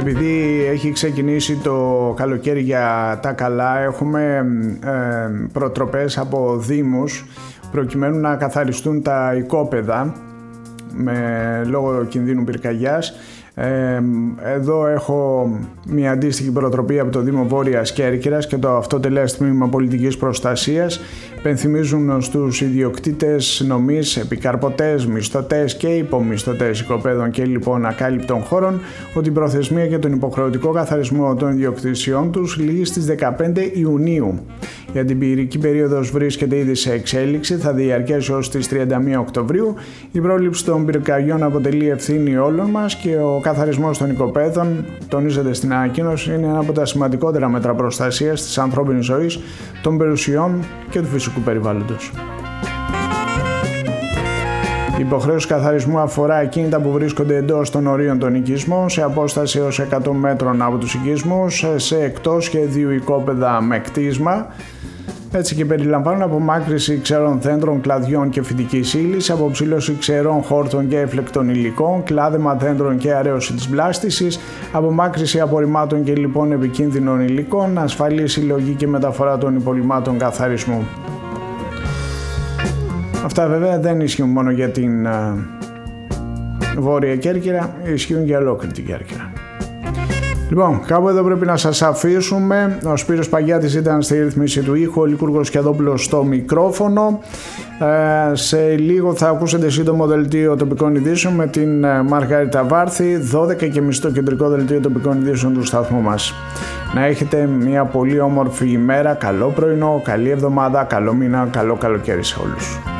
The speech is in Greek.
Επειδή έχει ξεκινήσει το καλοκαίρι για τα καλά, έχουμε προτροπές από δήμους προκειμένου να καθαριστούν τα οικόπεδα λόγω κινδύνου πυρκαγιάς. Εδώ έχω μια αντίστοιχη προτροπή από το Δήμο Βόρειας Κέρκυρας και το Αυτοτελές Τμήμα Πολιτικής Προστασίας. Πενθυμίζουν στους ιδιοκτήτες νομής, επικαρπωτές, μισθωτές και υπομισθωτές οικοπαίδων και λοιπόν ακάλυπτων χώρων ότι η προθεσμία για τον υποχρεωτικό καθαρισμό των ιδιοκτησιών τους λήγει στις 15 Ιουνίου. Για την πυρική περίοδος βρίσκεται ήδη σε εξέλιξη, θα διαρκέσει ως τις 31 Οκτωβρίου. Η πρόληψη των πυρκαγιών αποτελεί ευθύνη όλων μας και ο καθαρισμός των οικοπαίδων, τονίζεται στην ανακοίνωση, είναι ένα από τα σημαντικότερα μέτρα προστασίας της ανθρώπινης ζωής, των περιουσιών και του φυσικού περιβάλλοντος. Η υποχρέωση καθαρισμού αφορά ακίνητα που βρίσκονται εντός των ορίων των οικισμών, σε απόσταση έως 100 μέτρων από τους οικισμούς, σε εκτός σχεδίου οικόπεδα με κτίσμα. Έτσι και περιλαμβάνουν απομάκρυνση ξερών δέντρων, κλαδιών και φυτικής ύλης, αποψήλωση ξερών χόρτων και έφλεκτων υλικών, κλάδεμα δέντρων και αραίωση της μπλάστησης, απομάκρυνση απορριμμάτων και λοιπόν επικίνδυνων υλικών, ασφαλή συλλογή και μεταφορά των υπολειμμάτων καθαρισμού. Αυτά βέβαια δεν ισχύουν μόνο για την Βόρεια Κέρκυρα, ισχύουν για ολόκληρη την Κέρκυρα. Λοιπόν, κάπου εδώ πρέπει να σας αφήσουμε. Ο Σπύρος Παγιάτης ήταν στη ρύθμιση του ήχου, ο Λικούργος Κιαδόπουλος στο μικρόφωνο. Σε λίγο θα ακούσετε σύντομο δελτίο τοπικών ειδήσεων με την Μαργαρίτα Βάρθη, 12:30 το κεντρικό δελτίο τοπικών ειδήσεων του σταθμού μας. Να έχετε μια πολύ όμορφη ημέρα, καλό πρωινό, καλή εβδομάδα, καλό μήνα, καλό καλοκαίρι σε όλους.